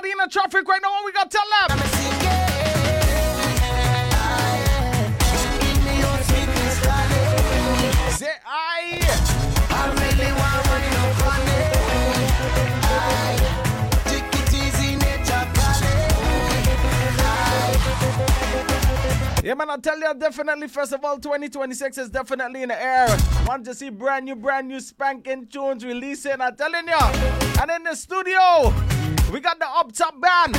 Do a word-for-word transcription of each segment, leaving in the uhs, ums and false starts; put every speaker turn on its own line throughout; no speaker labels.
Everybody in the traffic right now, what we got to tell them? Say I. I really want to know funny. Take it easy, nature Yeah, man, I'll tell you, definitely Festival twenty twenty-six is definitely in the air. Want to see brand new, brand new spanking tunes releasing, I'm telling you. And in the studio, we got the Up Top Band.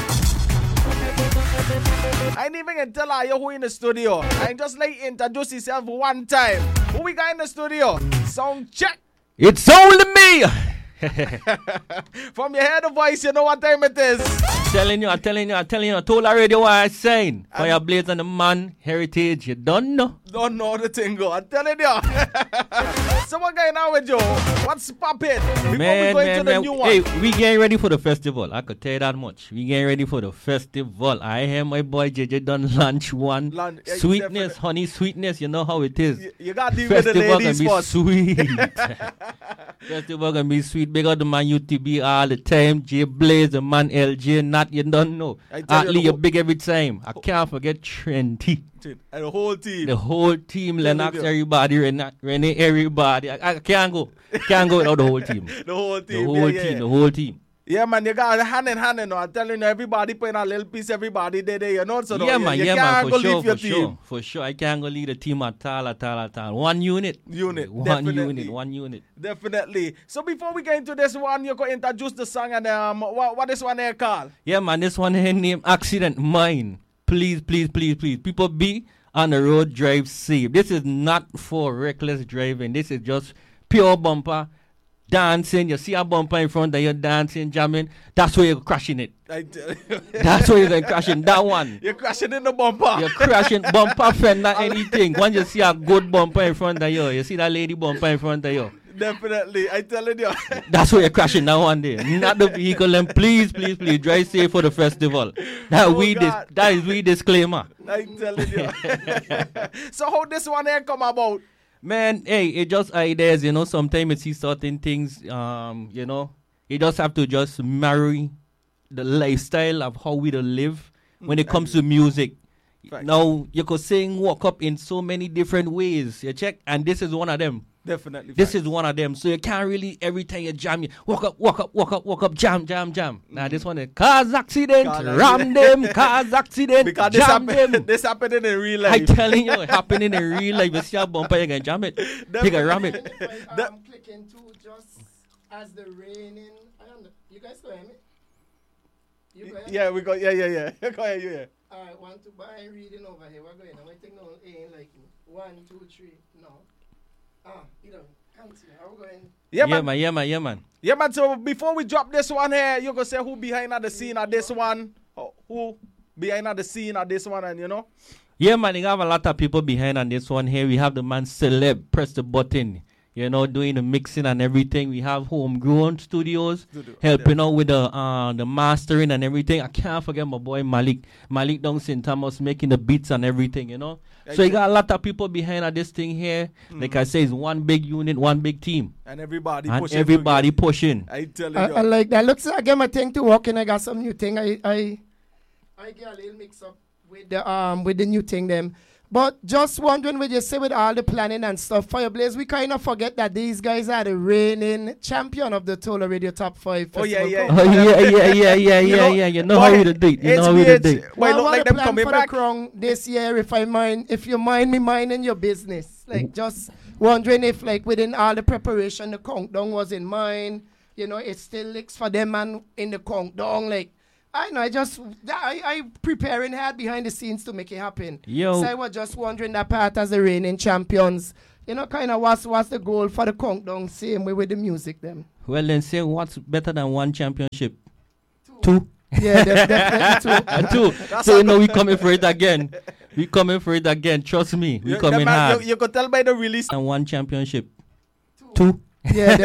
I ain't even gonna tell you who in the studio. I just like introduce yourself one time. Who we got in the studio? Sound check.
It's only me.
From your head of voice, you know what time it is.
I'm telling you, I'm telling you, I'm telling you. I told already what I saying. Fire Blaze and the Man Heritage, you don't know.
Don't know the thing, go. I'm telling you. So what going on with you? What's popping? Before
man,
we go
man,
into
man.
the new one.
Hey, we getting ready for the festival. I could tell you that much. We getting ready for the festival. I hear my boy J J done lunch one.
Lunch, yeah,
sweetness,
definitely.
honey, sweetness. You know how it is.
You, you got to deal with the
Festival
ladies
gonna be
first.
sweet. Festival gonna be sweet. Big up the man U T B all the time. J Blaze, the man L J, not you don't know. At least you're big every time. I can't forget Trenty.
And the whole team.
The whole team, Lennox, everybody, Rene, Rene, everybody. I, I can't go. Can't go without the whole team.
The whole team.
The whole
yeah,
team.
yeah.
The whole team.
Yeah, man, you got hand in hand, you know. I'm telling you, everybody putting a little piece, everybody there, there, you know. So
yeah,
no,
man,
you, you
yeah,
can't
man,
go
for sure,
leave your
for
team.
sure. For sure, I can't go lead a team at all, at all, at all. One unit.
Unit,
One
definitely.
unit, one unit.
Definitely. So before we get into this one, you can introduce the song and um, what, what this one here called?
Yeah, man, this one here named Accident Mine. Please, please, please, please. People be on the road, drive safe. This is not for reckless driving. This is just pure bumper. Dancing, you see a bumper in front of you dancing, jamming. That's where you're crashing it.
I tell you.
That's where you're crashing that one.
You're crashing in the bumper.
You're crashing bumper, fender, anything. When you see a good bumper in front of you, you see that lady bumper in front of you.
Definitely, I telling you.
That's where you're crashing that one day. Not the vehicle. And please, please, please drive safe for the festival. That
Oh,
we dis-
God.
that is we disclaimer.
I telling you. So how this one here come about?
Man, hey, it just ideas, you know. Sometimes you see certain things, um, you know. You just have to just marry the lifestyle of how we to live when it comes to music.
Fact.
Now, you could sing, walk up in so many different ways. You check, and this is one of them.
Definitely.
This
fact.
is one of them. So you can't really, every time you jam, you walk up, walk up, walk up, walk up, jam, jam, jam. Mm-hmm. Now this one is cars accident,
Cars
ram them, cars accident,
Because this,
jam
happen,
them.
this happening in real
I
life.
telling you, it happening in real life. You see a bumper, you can jam it. You can ram it.
The-
I'm clicking too just as the raining. I don't know. You guys go hear me? You go hear me?
yeah, we got, yeah, yeah, yeah. Go ahead, you yeah.
I want to buy reading over here. We're going. I'm going to take no ain't like me. One, two, three. No. Ah, you know. Continue. Are we going?
Yeah,
Yeah,
man.
man, yeah, man, yeah, man.
Yeah, man. So before we drop this one here, you can say who behind at the scene at this one. Oh, who behind at the scene at this one, and you know.
Yeah, man, you have a lot of people behind on this one here. We have the man Celeb, press the button, you know, doing the mixing and everything. We have Homegrown Studios
Studio,
helping out with the uh, the mastering and everything. I can't forget my boy Malik. Malik down Saint Thomas making the beats and everything, you know. So you got a lot of people behind on this thing here. Mm. Like I say, it's one big unit, one big team.
And everybody
and
pushing.
everybody pushing.
I tell
I,
you.
I like that. Looks like I get my thing to work and I got some new thing. I I I get a little mix up with the um with the new thing them. But just wondering what you say with all the planning and stuff, Fireblaze, we kind of forget that these guys are the reigning champion of the Tola Radio Top five
Oh, yeah,
Festival
yeah.
Cup.
Oh, yeah, yeah, yeah, yeah,
You
yeah,
know,
yeah. You know
boy,
how we do it. You know how we do
H B H,
it.
Why
Well,
look
what
like
the
them
plan
coming
for
back?
the crown this year, if I mind, if you mind me minding your business, like just wondering if like within all the preparation, the countdown was in mind, you know, it still licks for them and in the countdown, like, I know, I just, I, I preparing hard behind the scenes to make it happen.
Yo.
So I was just wondering that part as the reigning champions, you know, kind of what's, what's the goal for the countdown, same way with the music them.
Well, then say what's better than one championship? Two. Two.
Yeah, def- definitely
two. two. So you know we coming for it again. We coming for it again. Trust me. We
You,
coming
man,
hard.
you, you could tell by the release.
And one championship. Two.
Yeah,